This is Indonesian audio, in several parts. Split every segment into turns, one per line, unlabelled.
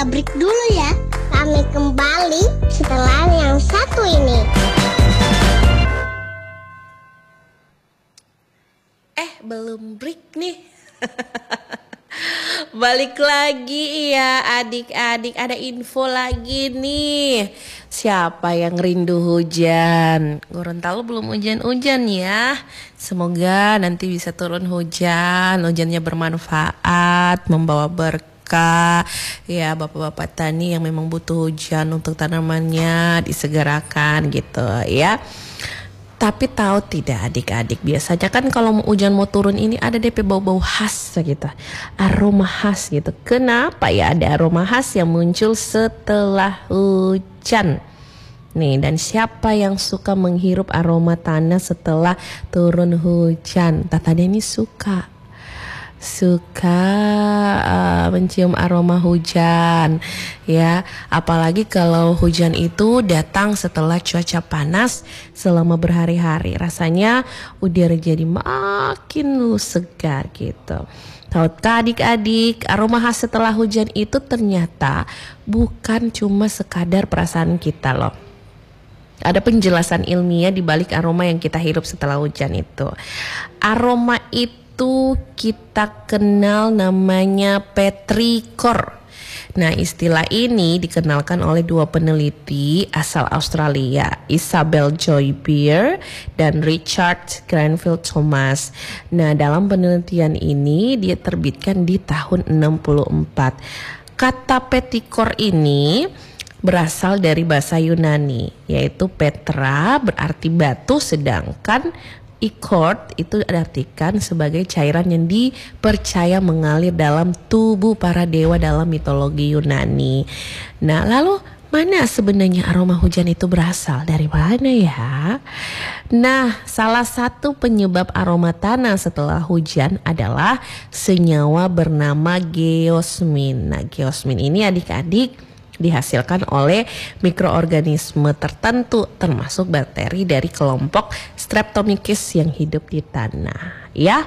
Kita break dulu ya. Kami kembali setelah yang satu ini.
Belum break nih. Balik lagi ya adik-adik, ada info lagi nih. Siapa yang rindu hujan? Gorontalo belum hujan-hujan ya. Semoga nanti bisa turun hujan. Hujannya bermanfaat, membawa berkah. Ya bapak-bapak tani yang memang butuh hujan untuk tanamannya disegerakan gitu ya. Tapi tahu tidak adik-adik, biasanya kan kalau hujan mau turun ini ada DP bau-bau khas gitu, aroma khas gitu. Kenapa ya ada aroma khas yang muncul setelah hujan? Nih, dan siapa yang suka menghirup aroma tanah setelah turun hujan? Tata Deni suka mencium aroma hujan ya, apalagi kalau hujan itu datang setelah cuaca panas selama berhari-hari, rasanya udara jadi makin segar gitu. Tahukah adik-adik, aroma khas setelah hujan itu ternyata bukan cuma sekadar perasaan kita loh. Ada penjelasan ilmiah di balik aroma yang kita hirup setelah hujan itu. Aroma itu kita kenal namanya petrikor. Nah, istilah ini dikenalkan oleh dua peneliti asal Australia, Isabel Joy Beer dan Richard Granville Thomas. Nah, dalam penelitian ini dia terbitkan di tahun 64. Kata petrikor ini berasal dari bahasa Yunani, yaitu petra berarti batu, sedangkan ikord itu diartikan sebagai cairan yang dipercaya mengalir dalam tubuh para dewa dalam mitologi Yunani. Nah, lalu mana sebenarnya aroma hujan itu berasal? Dari mana ya? Nah, salah satu penyebab aroma tanah setelah hujan adalah senyawa bernama geosmin. Nah, geosmin ini adik-adik dihasilkan oleh mikroorganisme tertentu termasuk bakteri dari kelompok Streptomyces yang hidup di tanah ya.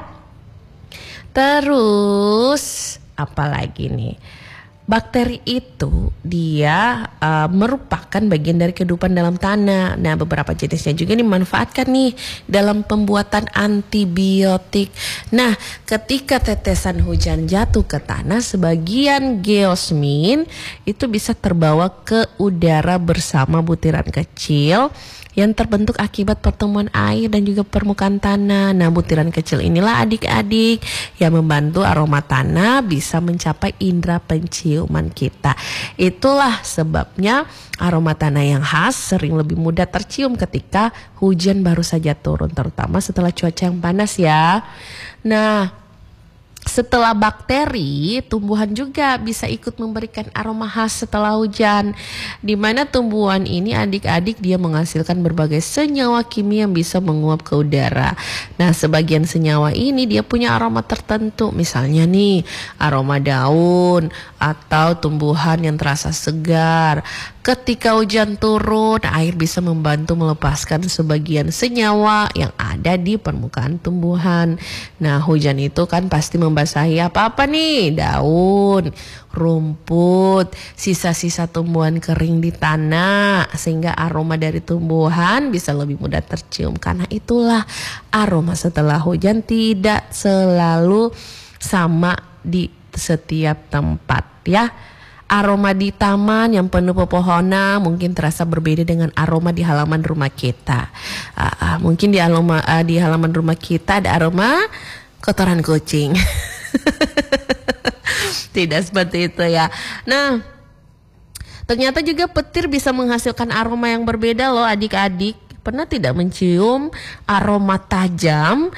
Terus apalagi nih? Bakteri itu dia merupakan bagian dari kehidupan dalam tanah. Nah, beberapa jenisnya juga dimanfaatkan nih dalam pembuatan antibiotik. Nah, ketika tetesan hujan jatuh ke tanah, sebagian geosmin itu bisa terbawa ke udara bersama butiran kecil yang terbentuk akibat pertemuan air dan juga permukaan tanah. Nah, butiran kecil inilah adik-adik yang membantu aroma tanah bisa mencapai indera penciuman kita. Itulah sebabnya aroma tanah yang khas sering lebih mudah tercium ketika hujan baru saja turun, terutama setelah cuaca yang panas ya. Nah, setelah bakteri, tumbuhan juga bisa ikut memberikan aroma khas setelah hujan. Di mana tumbuhan ini adik-adik dia menghasilkan berbagai senyawa kimia yang bisa menguap ke udara. Nah, sebagian senyawa ini dia punya aroma tertentu. Misalnya nih, aroma daun atau tumbuhan yang terasa segar. Ketika hujan turun, air bisa membantu melepaskan sebagian senyawa yang ada di permukaan tumbuhan. Nah, hujan itu kan pasti membasahi apa-apa nih? Daun, rumput, sisa-sisa tumbuhan kering di tanah, sehingga aroma dari tumbuhan bisa lebih mudah tercium. Karena itulah aroma setelah hujan tidak selalu sama di setiap tempat ya. Aroma di taman yang penuh pepohonan mungkin terasa berbeda dengan aroma di halaman rumah kita. Mungkin di halaman rumah kita ada aroma kotoran kucing. Tidak seperti itu ya. Nah, ternyata juga petir bisa menghasilkan aroma yang berbeda loh adik-adik. Pernah tidak mencium aroma tajam